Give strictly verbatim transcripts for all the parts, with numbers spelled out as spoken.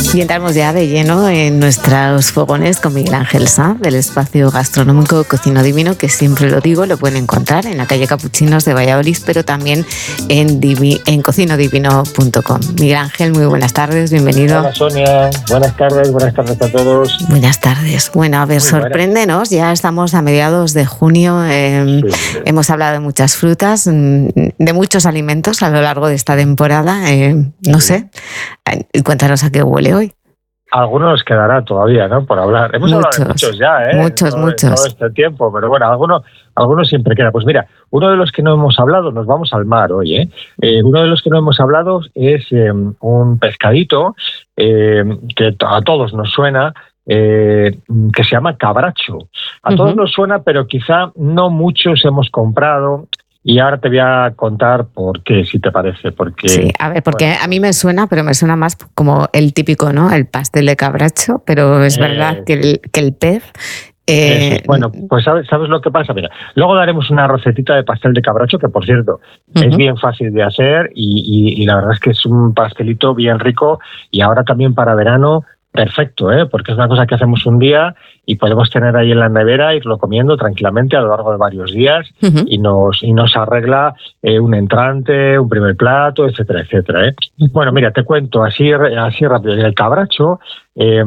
Y entramos ya de lleno en nuestros fogones con Miguel Ángel Sanz, del espacio gastronómico Cocino Divino, que siempre lo digo, lo pueden encontrar en la calle Capuchinos de Valladolid, pero también en, divi- en cocino divino punto com. Miguel Ángel, muy buenas tardes, bienvenido. Hola Sonia, buenas tardes, buenas tardes a todos. Buenas tardes. Bueno, a ver, muy sorpréndenos, ya estamos a mediados de junio, eh, sí. Hemos hablado de muchas frutas, de muchos alimentos a lo largo de esta temporada, eh, no sé, cuéntanos a qué huele hoy. Algunos nos quedará todavía, ¿no? Por hablar. Hemos muchos, hablado de muchos ya, ¿eh? Muchos, todo, muchos. Todo este tiempo, pero bueno, algunos, algunos siempre queda. Pues mira, uno de los que no hemos hablado, nos vamos al mar hoy, ¿eh? eh uno de los que no hemos hablado es eh, un pescadito eh, que a todos nos suena, eh, que se llama cabracho. A uh-huh. todos nos suena, pero quizá no muchos hemos comprado. Y ahora te voy a contar por qué, si te parece. Porque, sí, a ver, porque bueno, a mí me suena, pero me suena más como el típico, ¿no? El pastel de cabracho, pero es eh, verdad que el, que el pez... Eh, eh, bueno, pues ¿sabes, ¿sabes lo que pasa? Mira, luego daremos una recetita de pastel de cabracho, que por cierto, uh-huh. es bien fácil de hacer y, y, y la verdad es que es un pastelito bien rico y ahora también para verano... Perfecto, ¿eh? Porque es una cosa que hacemos un día y podemos tener ahí en la nevera, irlo comiendo tranquilamente a lo largo de varios días uh-huh. y nos y nos arregla eh, un entrante, un primer plato, etcétera, etcétera. ¿eh? Bueno, mira, te cuento así así rápido. El cabracho, eh,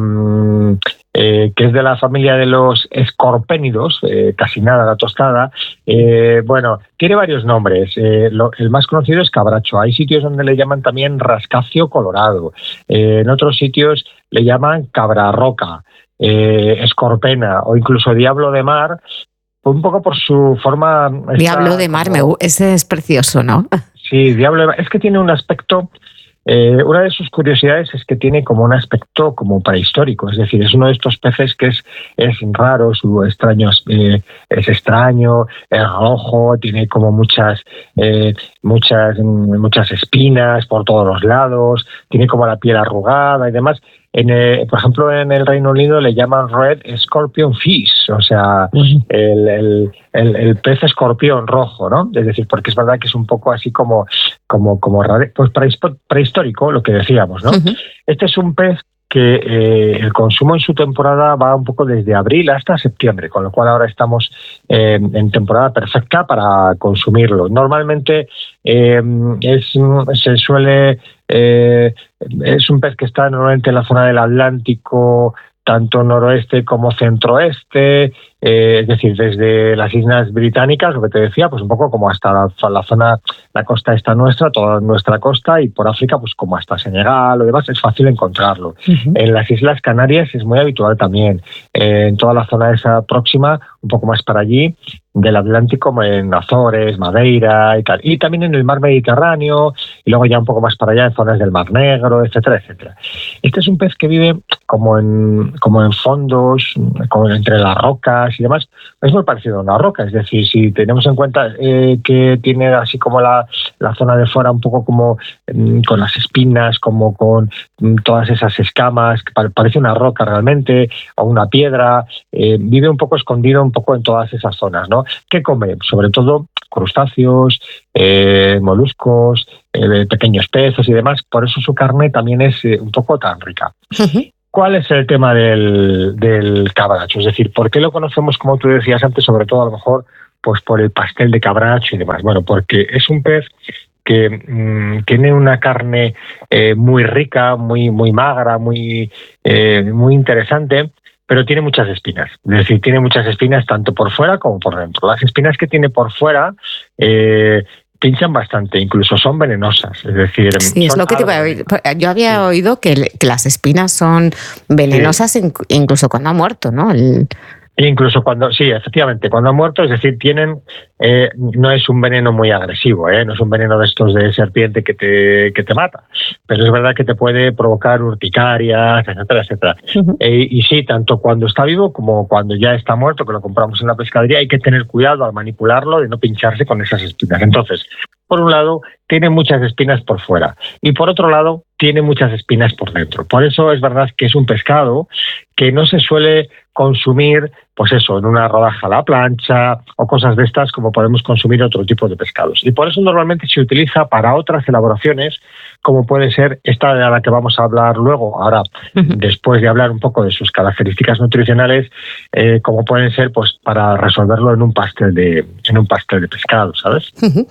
eh, que es de la familia de los escorpénidos, eh, casi nada la tostada, eh, bueno, tiene varios nombres. Eh, lo, el más conocido es cabracho. Hay sitios donde le llaman también rascacio colorado. Eh, en otros sitios le llaman cabrarroca, eh, escorpena o incluso diablo de mar, un poco por su forma... Diablo de mar, como... ese es precioso, ¿no? Sí, diablo de mar. Es que tiene un aspecto... Eh, una de sus curiosidades es que tiene como un aspecto como prehistórico, es decir, es uno de estos peces que es, es raro, su extraño eh, es extraño, es rojo, tiene como muchas, eh, muchas, muchas espinas por todos los lados, tiene como la piel arrugada y demás. En, eh, por ejemplo, en el Reino Unido le llaman Red Scorpion Fish, o sea, uh-huh. el, el, el, el pez escorpión rojo, ¿no? Es decir, porque es verdad que es un poco así como, como, como pues prehistórico, lo que decíamos, ¿no? Uh-huh. Este es un pez que eh, el consumo en su temporada va un poco desde abril hasta septiembre, con lo cual ahora estamos eh, en temporada perfecta para consumirlo. Normalmente eh, es, se suele... Eh, es un pez que está normalmente en la zona del Atlántico, tanto noroeste como centroeste, eh, es decir, desde las Islas Británicas, lo que te decía, pues un poco como hasta la, la zona, la costa esta nuestra, toda nuestra costa, y por África, pues como hasta Senegal, lo demás, es fácil encontrarlo. Uh-huh. En las Islas Canarias es muy habitual también, eh, en toda la zona esa próxima, un poco más para allí, del Atlántico, en Azores, Madeira y tal. Y también en el mar Mediterráneo, y luego ya un poco más para allá en zonas del Mar Negro, etcétera, etcétera. Este es un pez que vive como en, como en fondos, como entre las rocas y demás. Es muy parecido a una roca, es decir, si tenemos en cuenta eh, que tiene así como la, la zona de fuera un poco como mm, con las espinas, como con mm, todas esas escamas, que parece una roca realmente, o una piedra, eh, vive un poco escondido un poco en todas esas zonas, ¿no? ¿Qué come? Sobre todo crustáceos, eh, moluscos, eh, pequeños peces y demás. Por eso su carne también es eh, un poco tan rica. Uh-huh. ¿Cuál es el tema del, del cabracho? Es decir, ¿por qué lo conocemos, como tú decías antes, sobre todo a lo mejor pues por el pastel de cabracho y demás? Bueno, porque es un pez que mmm, tiene una carne eh, muy rica, muy, muy magra, muy, eh, muy interesante, pero tiene muchas espinas. Es decir, tiene muchas espinas tanto por fuera como por dentro. Las espinas que tiene por fuera eh, pinchan bastante, incluso son venenosas. Es decir, sí, es lo que te iba a oír. Yo había sí. oído que, que las espinas son venenosas sí. incluso cuando ha muerto, ¿no? El... Incluso cuando, sí, efectivamente, cuando ha muerto, es decir, tienen, eh, no es un veneno muy agresivo, ¿eh? No es un veneno de estos de serpiente que te, que te mata, pero es verdad que te puede provocar urticarias, etcétera, etcétera. Uh-huh. Eh, y sí, tanto cuando está vivo como cuando ya está muerto, que lo compramos en la pescadería, hay que tener cuidado al manipularlo de no pincharse con esas espinas. Entonces, por un lado, tiene muchas espinas por fuera y por otro lado, tiene muchas espinas por dentro. Por eso es verdad que es un pescado que no se suele consumir pues eso, en una rodaja a la plancha o cosas de estas, como podemos consumir otro tipo de pescados. Y por eso normalmente se utiliza para otras elaboraciones, como puede ser esta de la que vamos a hablar luego, ahora, uh-huh. después de hablar un poco de sus características nutricionales, eh, como pueden ser pues para resolverlo en un pastel de, en un pastel de pescado, ¿sabes? Uh-huh.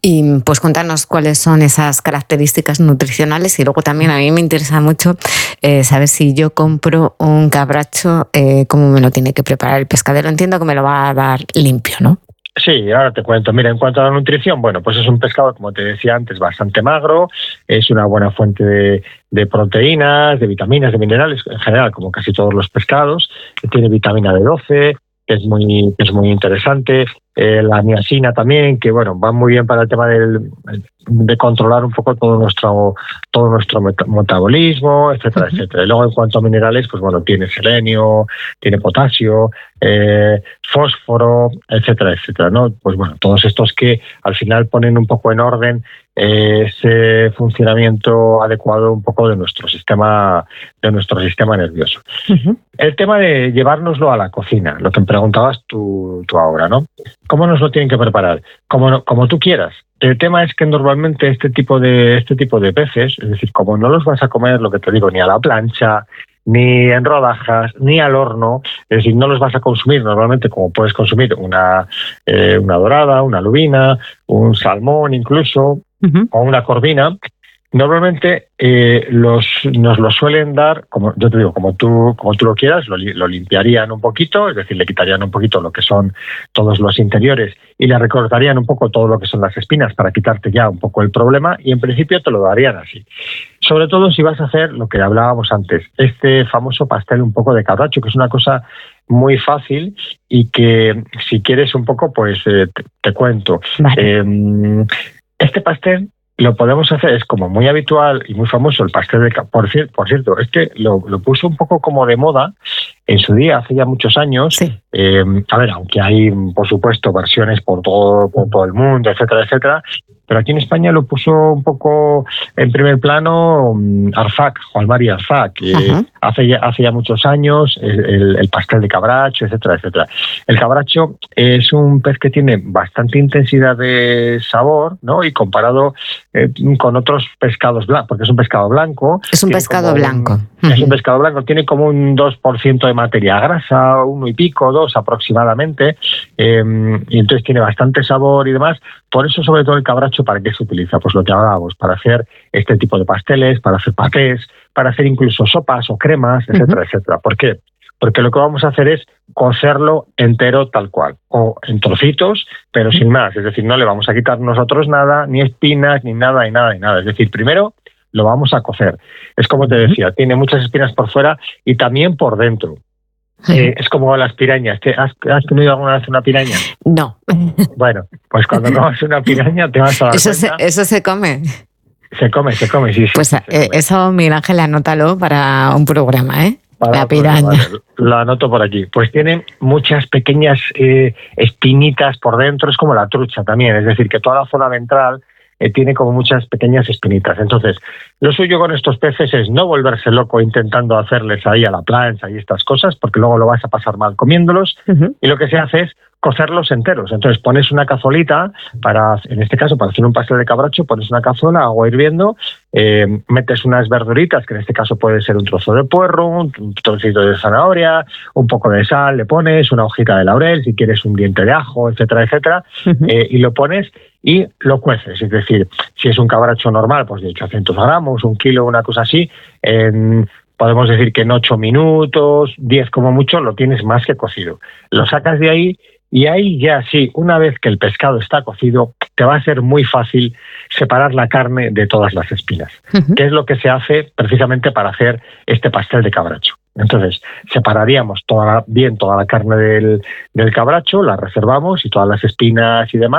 Y pues cuéntanos cuáles son esas características nutricionales, y luego también a mí me interesa mucho eh, saber si yo compro un cabracho, eh, cómo me lo tiene que preparar el pescadero. Entiendo que me lo va a dar limpio, ¿no? Sí, ahora te cuento. Mira, en cuanto a la nutrición, bueno, pues es un pescado, como te decía antes, bastante magro, es una buena fuente de, de proteínas, de vitaminas, de minerales, en general, como casi todos los pescados. Tiene vitamina B doce, que es muy, que es muy interesante. Eh, la niacina también, que bueno, va muy bien para el tema del, de controlar un poco todo nuestro todo nuestro metabolismo, etcétera, uh-huh. etcétera. Y luego en cuanto a minerales, pues bueno, tiene selenio, tiene potasio, eh, fósforo, etcétera, etcétera, ¿no? Pues bueno, todos estos que al final ponen un poco en orden eh, ese funcionamiento adecuado un poco de nuestro sistema de nuestro sistema nervioso. Uh-huh. El tema de llevárnoslo a la cocina, lo que me preguntabas tú, tú ahora, ¿no? ¿Cómo nos lo tienen que preparar? Como, como tú quieras. El tema es que normalmente este tipo de este tipo de peces, es decir, como no los vas a comer, lo que te digo, ni a la plancha, ni en rodajas, ni al horno, es decir, no los vas a consumir normalmente como puedes consumir una, eh, una dorada, una lubina, un salmón incluso, uh-huh. o una corvina. Normalmente eh, los, nos lo suelen dar, como yo te digo, como tú, como tú lo quieras, lo, lo limpiarían un poquito, es decir, le quitarían un poquito lo que son todos los interiores y le recortarían un poco todo lo que son las espinas para quitarte ya un poco el problema, y en principio te lo darían así. Sobre todo si vas a hacer lo que hablábamos antes, este famoso pastel un poco de cabracho, que es una cosa muy fácil y que si quieres un poco, pues eh, te, te cuento. Vale. Eh, este pastel lo podemos hacer, es como muy habitual y muy famoso el pastel de cabracho. Por, cier- por cierto, es que lo, lo puso un poco como de moda en su día, hace ya muchos años. Sí. Eh, a ver, aunque hay, por supuesto, versiones por todo, por todo el mundo, etcétera, etcétera, pero aquí en España lo puso un poco en primer plano um, Arfac, Juan Mari Arfac, que uh-huh. hace, ya, hace ya muchos años, el, el pastel de cabracho, etcétera, etcétera. El cabracho es un pez que tiene bastante intensidad de sabor, ¿no? Y comparado eh, con otros pescados blancos, porque es un pescado blanco. Es un pescado blanco. Un, uh-huh. Es un pescado blanco, tiene como un dos por ciento de materia grasa, uno y pico, dos aproximadamente, eh, y entonces tiene bastante sabor y demás. Por eso, sobre todo, el cabracho, ¿para qué se utiliza? Pues lo que hablábamos, para hacer este tipo de pasteles, para hacer patés, para hacer incluso sopas o cremas, etcétera, uh-huh. etcétera. ¿Por qué? Porque lo que vamos a hacer es cocerlo entero tal cual, o en trocitos, pero sin más. Es decir, no le vamos a quitar nosotros nada, ni espinas, ni nada, ni nada, ni nada. Es decir, primero lo vamos a cocer. Es como te decía, tiene muchas espinas por fuera y también por dentro. Eh, es como las pirañas. ¿Has, ¿Has tenido alguna vez una piraña? No. Bueno, pues cuando comas una piraña te vas a dar eso cuenta. Se, eso se come. Se come, se come, sí. sí pues se eh, come. Eso, Miguel Ángel, anótalo para un programa, ¿eh? Para la piraña. Vale, lo anoto por aquí. Pues tiene muchas pequeñas eh, espinitas por dentro, es como la trucha también. Es decir, que toda la zona ventral Eh, tiene como muchas pequeñas espinitas. Entonces, lo suyo con estos peces es no volverse loco intentando hacerles ahí a la plancha y estas cosas, porque luego lo vas a pasar mal comiéndolos. Uh-huh. Y lo que se hace es cocerlos enteros. Entonces pones una cazolita, para, en este caso para hacer un pastel de cabracho, pones una cazuela, agua hirviendo, eh, metes unas verduritas, que en este caso puede ser un trozo de puerro, un, un trocito de zanahoria, un poco de sal, le pones una hojita de laurel, si quieres un diente de ajo, etcétera, etcétera, uh-huh. eh, y lo pones y lo cueces. Es decir, si es un cabracho normal, pues de ochocientos gramos, un kilo, una cosa así, en... podemos decir que en ocho minutos, diez como mucho, lo tienes más que cocido. Lo sacas de ahí y ahí ya sí, una vez que el pescado está cocido, te va a ser muy fácil separar la carne de todas las espinas, uh-huh. que es lo que se hace precisamente para hacer este pastel de cabracho. Entonces, separaríamos toda la, bien toda la carne del, del cabracho, la reservamos y todas las espinas y demás,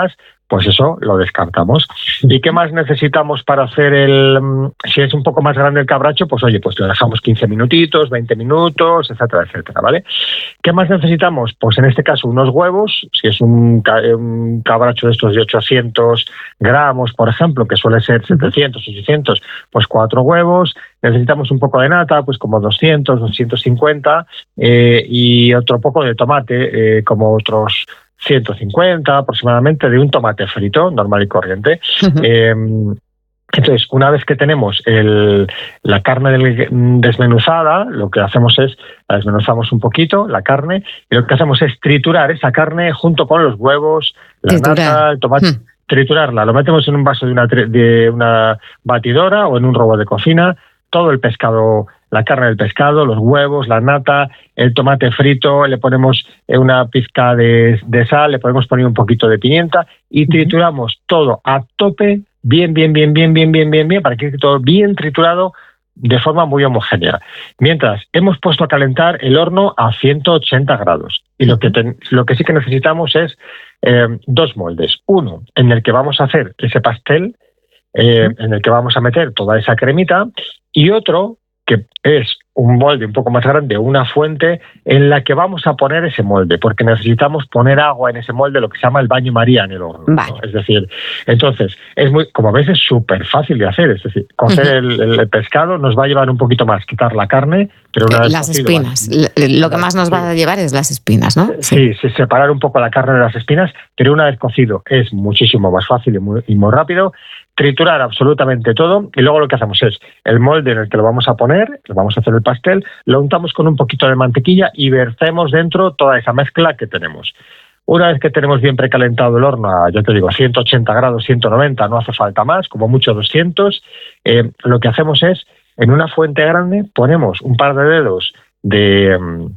pues eso lo descartamos. ¿Y qué más necesitamos para hacer el... Si es un poco más grande el cabracho, pues oye, pues lo dejamos quince minutitos, veinte minutos, etcétera, etcétera, ¿vale? ¿Qué más necesitamos? Pues en este caso unos huevos, si es un, un cabracho de estos de ochocientos gramos, por ejemplo, que suele ser setecientos, ochocientos, pues cuatro huevos. Necesitamos un poco de nata, pues como doscientos, doscientos cincuenta, eh, y otro poco de tomate, eh, como otros ciento cincuenta aproximadamente, de un tomate frito, normal y corriente. Uh-huh. Eh, entonces, una vez que tenemos el, la carne del, desmenuzada, lo que hacemos es, la desmenuzamos un poquito, la carne, y lo que hacemos es triturar esa carne junto con los huevos, la Triturar. nata, el tomate... Uh-huh. Triturarla, lo metemos en un vaso de una, de una batidora o en un robot de cocina, todo el pescado, la carne del pescado, los huevos, la nata, el tomate frito, le ponemos una pizca de, de sal, le podemos poner un poquito de pimienta y trituramos todo a tope, bien, bien, bien, bien, bien, bien, bien, bien, para que quede todo bien triturado de forma muy homogénea. Mientras, hemos puesto a calentar el horno a ciento ochenta grados. Y lo que, ten, lo que sí que necesitamos es eh, dos moldes. Uno, en el que vamos a hacer ese pastel, eh, en el que vamos a meter toda esa cremita, y otro que es un molde un poco más grande, una fuente en la que vamos a poner ese molde, porque necesitamos poner agua en ese molde, lo que se llama el baño María en el horno. Vale. ¿no? Es decir, entonces, es muy, como ves, es súper fácil de hacer. Es decir, cocer uh-huh. el, el pescado nos va a llevar un poquito más, quitar la carne, pero una vez las cocido, espinas. Va, lo que más nos va a llevar es las espinas, ¿no? Sí, sí, separar un poco la carne de las espinas, pero una vez cocido es muchísimo más fácil y muy, y muy rápido. Triturar absolutamente todo y luego lo que hacemos es el molde en el que lo vamos a poner, lo vamos a hacer el pastel, lo untamos con un poquito de mantequilla y vertemos dentro toda esa mezcla que tenemos. Una vez que tenemos bien precalentado el horno a, ya te digo, ciento ochenta grados, ciento noventa, no hace falta más, como mucho doscientos, eh, lo que hacemos es, en una fuente grande, ponemos un par de dedos de,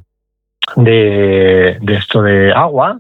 de, de esto de agua,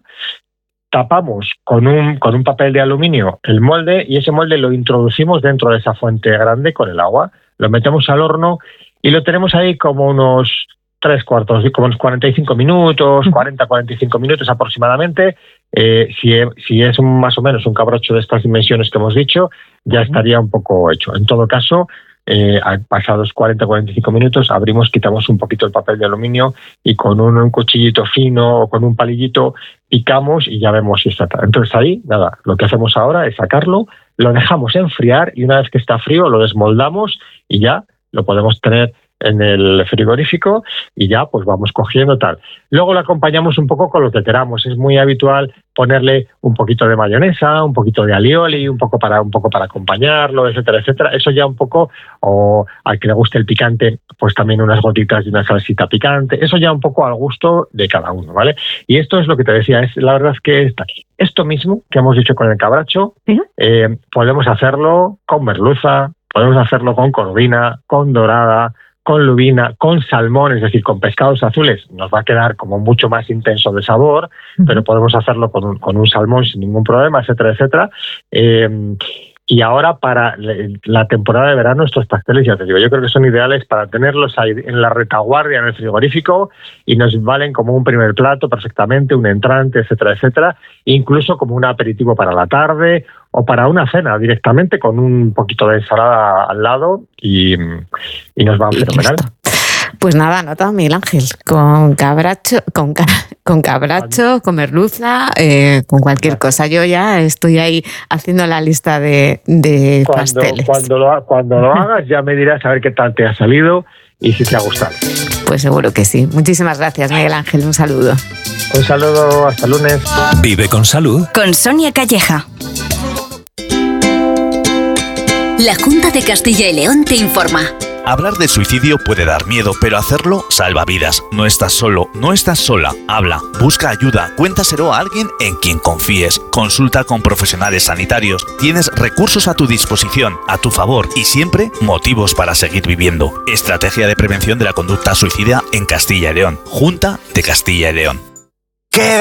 tapamos con un, con un papel de aluminio el molde y ese molde lo introducimos dentro de esa fuente grande con el agua, lo metemos al horno y lo tenemos ahí como unos tres cuartos, como unos cuarenta y cinco minutos, cuarenta, cuarenta y cinco minutos aproximadamente. Eh, si, si es un, más o menos un cabracho de estas dimensiones que hemos dicho, ya estaría un poco hecho. En todo caso, Eh, pasados cuarenta a cuarenta y cinco minutos, abrimos, quitamos un poquito el papel de aluminio y con un, un cuchillito fino o con un palillito picamos y ya vemos si está. Entonces ahí, nada, lo que hacemos ahora es sacarlo, lo dejamos enfriar y una vez que está frío lo desmoldamos y ya lo podemos tener en el frigorífico y ya pues vamos cogiendo tal. Luego lo acompañamos un poco con lo que queramos. Es muy habitual ponerle un poquito de mayonesa, un poquito de alioli, un poco para un poco para acompañarlo, etcétera, etcétera. Eso ya un poco, o al que le guste el picante, pues también unas gotitas de una salsita picante. Eso ya un poco al gusto de cada uno, ¿vale? Y esto es lo que te decía, es la verdad es que está aquí. Esto mismo que hemos dicho con el cabracho, ¿sí? eh, podemos hacerlo con merluza, podemos hacerlo con corvina, con dorada, con lubina, con salmón, es decir, con pescados azules, nos va a quedar como mucho más intenso de sabor, uh-huh. pero podemos hacerlo con un, con un salmón sin ningún problema, etcétera, etcétera. Eh, y ahora para la temporada de verano estos pasteles, ya te digo, yo creo que son ideales para tenerlos ahí en la retaguardia, en el frigorífico, y nos valen como un primer plato perfectamente, un entrante, etcétera, etcétera, incluso como un aperitivo para la tarde o para una cena directamente con un poquito de ensalada al lado y, y nos va fenomenal. Pues nada, anota, Miguel Ángel, con cabracho, con, con cabracho, con merluza, eh, con cualquier cosa. Yo ya estoy ahí haciendo la lista de, de cuando, pasteles. Cuando lo, cuando lo hagas ya me dirás a ver qué tal te ha salido y si te ha gustado. Pues seguro que sí. Muchísimas gracias, Miguel Ángel. Un saludo. Un saludo, hasta lunes. Vive con salud. Con Sonia Calleja. La Junta de Castilla y León te informa. Hablar de suicidio puede dar miedo, pero hacerlo salva vidas. No estás solo, no estás sola. Habla, busca ayuda, cuéntaselo a alguien en quien confíes. Consulta con profesionales sanitarios. Tienes recursos a tu disposición, a tu favor y siempre motivos para seguir viviendo. Estrategia de prevención de la conducta suicida en Castilla y León. Junta de Castilla y León. Quédate